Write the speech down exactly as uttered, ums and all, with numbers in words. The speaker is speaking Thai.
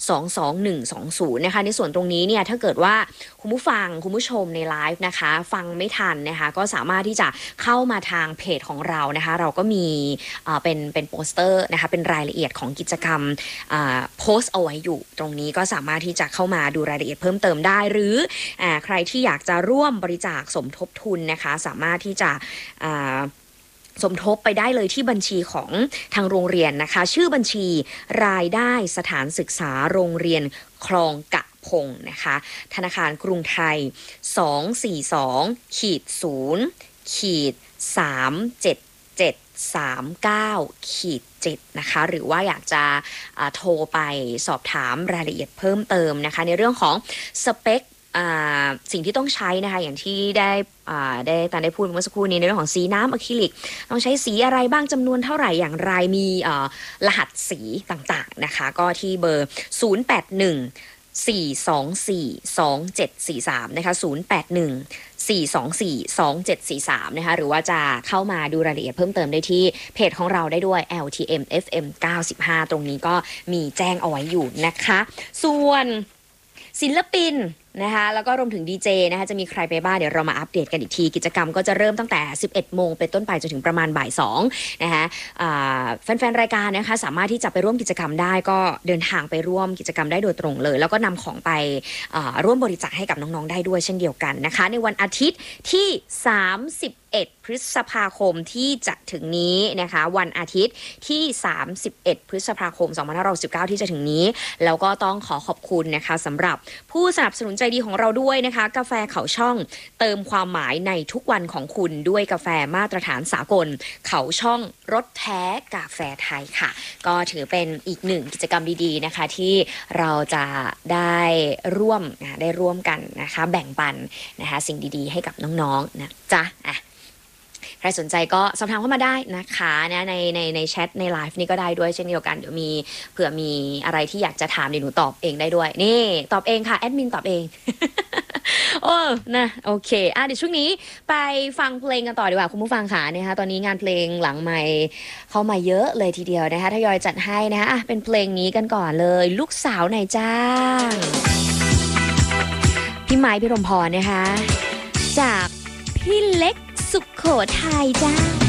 สอง สอง หนึ่ง สอง ศูนย์นะคะในส่วนตรงนี้เนี่ยถ้าเกิดว่าคุณผู้ฟังคุณผู้ชมในไลฟ์นะคะฟังไม่ทันนะคะก็สามารถที่จะเข้ามาทางเพจของเรานะคะเราก็มีเป็นเป็นโปสเตอร์นะคะเป็นรายละเอียดของกิจกรรมโพสต์เอาไว้อยู่ตรงนี้ก็สามารถที่จะเข้ามาดูรายละเอียดเพิ่มเติมได้หรือใครที่อยากจะร่วมบริจาคสมทบทุนนะคะสามารถที่จะสมทบไปได้เลยที่บัญชีของทางโรงเรียนนะคะชื่อบัญชีรายได้สถานศึกษาโรงเรียนคลองกะพงนะคะธนาคารกรุงไทยสอง สี่ สอง ศูนย์ สาม เจ็ด เจ็ด สาม เก้า เจ็ดนะคะหรือว่าอยากจะโทรไปสอบถามรายละเอียดเพิ่มเติมนะคะในเรื่องของสเปคสิ่งที่ต้องใช้นะคะอย่างที่ได้ได้ตอนได้พูดเมื่อสักครู่นี้ในเรื่องของสีน้ำอะคริลิกต้องใช้สีอะไรบ้างจำนวนเท่าไหร่อย่างไรมีรหัสสีต่างๆนะคะก็ที่เบอร์ศูนย์ แปด หนึ่ง สี่ สอง สี่ สอง เจ็ด สี่ สามนะคะศูนย์ แปด หนึ่ง สี่ สอง สี่ สอง เจ็ด สี่ สามนะคะหรือว่าจะเข้ามาดูรายละเอียดเพิ่มเติมได้ที่เพจของเราได้ด้วย แอล ที เอ็ม เอฟ เอ็ม เก้าสิบห้า ตรงนี้ก็มีแจ้งเอาไว้อยู่นะคะส่วนศิลปินนะคะแล้วก็รวมถึงดีเจนะคะจะมีใครไปบ้างเดี๋ยวเรามาอัปเดตกันอีกทีกิจกรรมก็จะเริ่มตั้งแต่ สิบเอ็ด โมงเป็นต้นไปจนถึงประมาณบ่ายสองนะคะแฟนๆรายการนะคะสามารถที่จะไปร่วมกิจกรรมได้ก็เดินทางไปร่วมกิจกรรมได้โดยตรงเลยแล้วก็นำของไปร่วมบริจาคให้กับน้องๆได้ด้วยเช่นเดียวกันนะคะในวันอาทิตย์ที่สามสิบเอ็ดพฤษภาคมที่จะถึงนี้นะคะวันอาทิตย์ที่สามสิบเอ็ดพฤษภาคมสองพันห้าร้อยสิบเก้าที่จะถึงนี้แล้วก็ต้องขอขอบคุณนะคะสำหรับผู้สนับสนุนใจดีของเราด้วยนะคะกาแฟเขาช่องเติมความหมายในทุกวันของคุณด้วยกาแฟมาตรฐานสากลเขาช่องรสแท้กาแฟไทยค่ะก็ถือเป็นอีกหนึ่งกิจกรรมดีๆนะคะที่เราจะได้ร่วมนะได้ร่วมกันนะคะแบ่งปันนะคะสิ่งดีๆให้กับน้องๆนะจ๊ะอ่ะใครสนใจก็สอบถามเข้ามาได้นะคะนะในในในแชทในไลฟ์นี่ก็ได้ด้วยเช่นเดียวกันเดี๋ยวมีเผื่อมีอะไรที่อยากจะถามเดี๋ยวหนูตอบเองได้ด้วยนี่ตอบเองค่ะแอดมินตอบเอง โอ้นะโอเคอ่ะเดี๋ยวช่วงนี้ไปฟังเพลงกันต่อดีกว่าคุณผู้ฟังค่ะนะคะตอนนี้งานเพลงหลังไมค์เข้ามาเยอะเลยทีเดียวนะคะทยอยจัดให้นะคะอ่ะเป็นเพลงนี้กันก่อนเลยลูกสาวไหนจ้าพี่ไม้พี่รมพรนะคะจากพี่เล็กสุขโขทัยจ้า